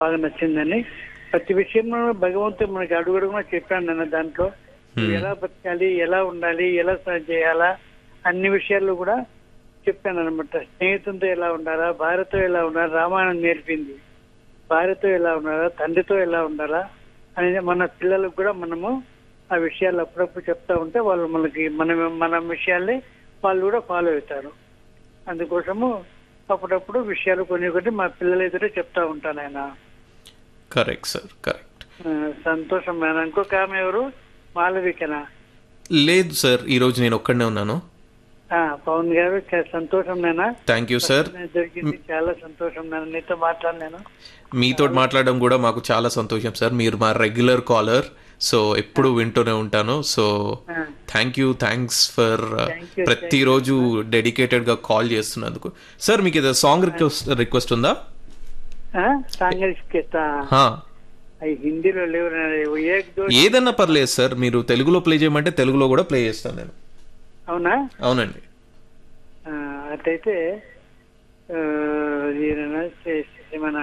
బాగా నచ్చిందని. ప్రతి విషయంలో భగవంతుడు మనకి అడుగడుగునా చెప్పాను నాన్న. దాంట్లో నువ్వు ఎలా బతకాలి, ఎలా ఉండాలి, ఎలా చేయాలా అన్ని విషయాల్లో కూడా చెప్పాను అనమాట. స్నేహితులతో ఎలా ఉండాలా, భార్యతో ఎలా ఉండాలా, రామాయణం నేర్పింది. భార్యతో ఎలా ఉండాలా, తండ్రితో ఎలా ఉండాలా అనేది మన పిల్లలకు కూడా మనము ఆ విషయాలు అప్పుడప్పుడు చెప్తా ఉంటే వాళ్ళు మనకి మన విషయాల్ని వాళ్ళు కూడా ఫాలో అవుతారు. అందుకోసము అప్పుడప్పుడు విషయాలు కొన్ని మా పిల్లలు ఎదురే చెప్తా ఉంటాను ఆయన. Correct sir, correct. సంతోషం నాన్న. ఇంకొక ఆమె ఎవరు, మాలవికనా? లేదు సార్, ఈరోజు నేను ఒక్కడనే ఉన్నాను. పవన్ గారు, సంతోషం నాన్న. Thank you sir. దొరికింది, చాలా సంతోషం నాన్న. నీతో మాట్లాడినాను. మీతో మాట్లాడడం కూడా మాకు చాలా సంతోషం సార్. మీరు మా రెగ్యులర్ కాలర్, సో ఎప్పుడు వింటూనే ఉంటాను. సో థ్యాంక్స్ ఫర్ ప్రతిరోజు డెడికేటెడ్ గా కాల్ చేస్తున్నందుకు. సార్ మీకు ఏదో సాంగ్ రిక్వెస్ట్ ఉందా? సాంగ్ రిక్వెస్ట్ హిందీలో లేవు, ఏదన్నా పర్లేదు సార్. మీరు తెలుగులో ప్లే చేయమంటే తెలుగులో కూడా ప్లే చేస్తాను నేను. అవునా? అవునండి. అట్లయితే మన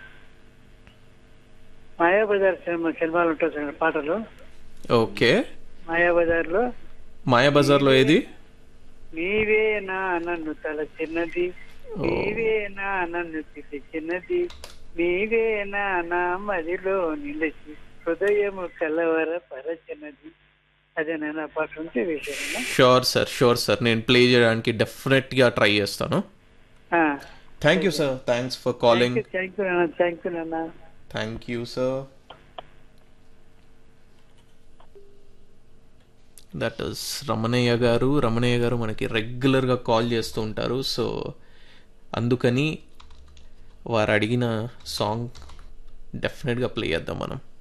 మాయాబజార్ సినిమాలు ఉంటుంది పాటలు. ఓకే. మాయాబజార్ లో ఏది? నీవే నా నన్ను తల చిన్నది, నీవే నా నన్ను తిట్టి చిన్నది, నీవే నా మదిలో నిలిచి హృదయము కలవర పరచినది. అదే నేను ఆ పాట ఉంటే వేసాను. షూర్ సార్, నేను ప్లే చేయడానికి డెఫినెట్ గా ట్రై చేస్తాను. Thank you sir, thanks for calling. Thank you sir. That is Ramanaiah గారు మనకి రెగ్యులర్గా కాల్ చేస్తూ ఉంటారు. సో అందుకని వారు అడిగిన సాంగ్ డెఫినెట్గా ప్లే చేద్దాం మనం.